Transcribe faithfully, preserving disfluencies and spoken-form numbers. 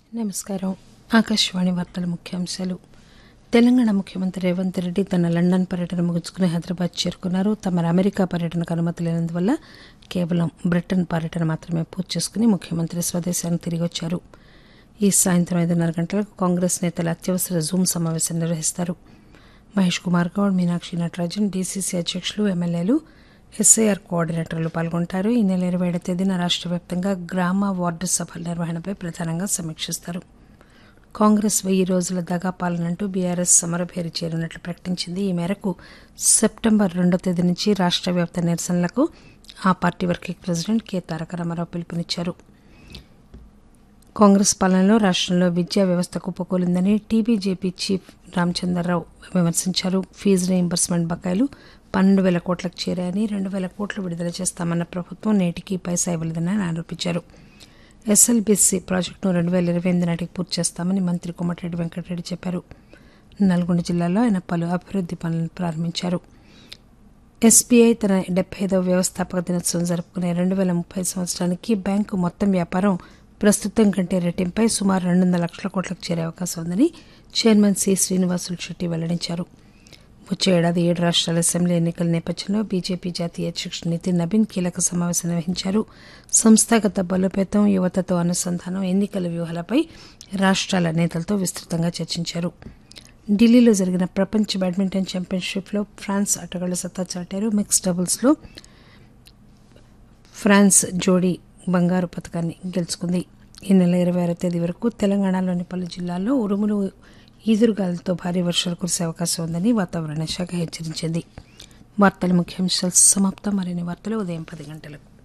నమస్కారం. ఆకాశవాణి వార్తల ముఖ్యాంశాలు. తెలంగాణ ముఖ్యమంత్రి రేవంత్ రెడ్డి తన లండన్ పర్యటన ముగించుకుని హైదరాబాద్ చేరుకున్నారు. తమ అమెరికా పర్యటనకు అనుమతి లేనందువల్ల కేవలం బ్రిటన్ పర్యటన మాత్రమే పూర్తి చేసుకుని ముఖ్యమంత్రి స్వదేశానికి తిరిగి వచ్చారు. ఈ సాయంత్రం ఐదున్నర గంటలకు కాంగ్రెస్ నేతల అత్యవసర జూమ్ సమావేశం నిర్వహిస్తారు. మహేష్ కుమార్ గౌడ్, మీనాక్షి నటరాజన్, డీసీసీ అధ్యక్షులు, ఎమ్మెల్యేలు, ఎస్ఐఆర్ కోఆర్డినేటర్లు పాల్గొంటారు. ఈ నెల ఇరవై ఏడవ తేదీన రాష్ట్ర వ్యాప్తంగా గ్రామ వార్డు సభల నిర్వహణపై ప్రధానంగా సమీక్షిస్తారు. కాంగ్రెస్ వెయ్యి రోజుల దగా పాలనంటూ బీఆర్ఎస్ సమరభేరి చేరినట్లు ప్రకటించింది. ఈ మేరకు సెప్టెంబర్ రెండో తేదీ నుంచి రాష్ట్ర వ్యాప్త నిరసనలకు ఆ పార్టీ వర్కింగ్ ప్రెసిడెంట్ కె తారక రామారావు పిలుపునిచ్చారు. కాంగ్రెస్ పాలనలో రాష్టంలో విద్యా వ్యవస్థ కుప్పకూలిందని టీబీజేపీ చీఫ్ రామచంద్రరావు విమర్శించారు. ఫీజు రీయింబర్స్మెంట్ బకాయిలు పన్నెండు వేల కోట్లకు చేరాయని, రెండు వేల కోట్లు విడుదల చేస్తామన్న ప్రభుత్వం నేటికి పైసా ఇవ్వలేదని ఆయన ఆరోపించారు. ఎస్ఎల్బీసీ ప్రాజెక్టును రెండు వేల ఇరవై ఎనిమిది నాటికి పూర్తి చేస్తామని మంత్రి కోమటిరెడ్డి వెంకటరెడ్డి చెప్పారు. నల్గొండ జిల్లాలో ఆయన పలు అభివృద్ది పనులను ప్రారంభించారు. ఎస్బీఐ తన డెబ్బై ఐదవ వ్యవస్థాపక దినోత్సవం జరుపుకునే రెండు వేల ముప్పై సంవత్సరానికి బ్యాంకు మొత్తం వ్యాపారం ప్రస్తుతం కంటే రెట్టింపై సుమారు రెండు వందల లక్షల కోట్లకు చేరే అవకాశం ఉందని చైర్మన్ సి శ్రీనివాసులు శెట్టి వెల్లడించారు. వచ్చే ఏడాది ఏడు రాష్ట్రాల అసెంబ్లీ ఎన్నికల నేపథ్యంలో బీజేపీ జాతీయ అధ్యక్షుడు నితిన్ నబీన్ కీలక సమావేశం నిర్వహించారు. సంస్థాగత బలోపేతం, యువతతో అనుసంధానం, ఎన్నికల వ్యూహాలపై రాష్ట్రాల నేతలతో విస్తృతంగా చర్చించారు. ఢిల్లీలో జరిగిన ప్రపంచ బ్యాడ్మింటన్ ఛాంపియన్షిప్లో ఫ్రాన్స్ ఆటగాళ్లు సత్తా చాటారు. మిక్స్డ్ డబుల్స్లో ఫ్రాన్స్ జోడీ బంగారు పతకాన్ని గెలుచుకుంది. ఈ నెల ఇరవై ఆరో తేదీ వరకు తెలంగాణలోని పలు జిల్లాల్లో ఉరుములు, ఈదురుగాలులతో భారీ వర్షాలు కురిసే అవకాశం ఉందని వాతావరణ శాఖ హెచ్చరించింది. వార్తల ముఖ్యాంశాలు సమాప్తం. మరిన్ని వార్తలు ఉదయం పది గంటలకు.